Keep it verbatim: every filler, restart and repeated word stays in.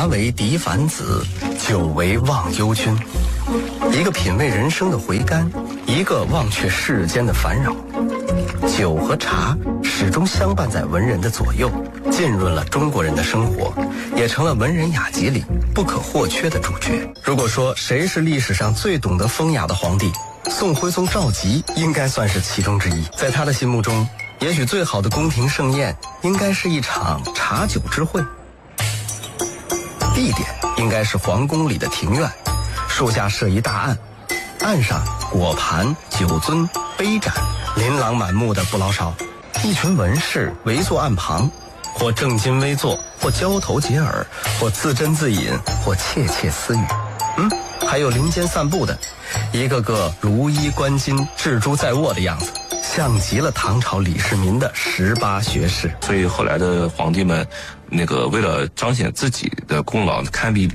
为嫡反子，久为忘忧君。一个品味人生的回甘，一个忘却世间的烦扰。酒和茶始终相伴在文人的左右，浸润了中国人的生活，也成了文人雅集里不可或缺的主角。如果说谁是历史上最懂得风雅的皇帝，宋徽宗赵佶应该算是其中之一。在他的心目中，也许最好的宫廷盛宴应该是一场茶酒之会，地点应该是皇宫里的庭院，树下设一大案，案上果盘、酒樽、杯盏，琳琅满目的不老少。一群文士围坐案旁，或正襟危坐，或交头接耳，或自斟自饮，或窃窃私语。嗯，还有林间散步的，一个个如衣冠巾、雉猪在握的样子，像极了唐朝李世民的十八学士。 所以后来的皇帝们，那个为了彰显自己的功劳，堪比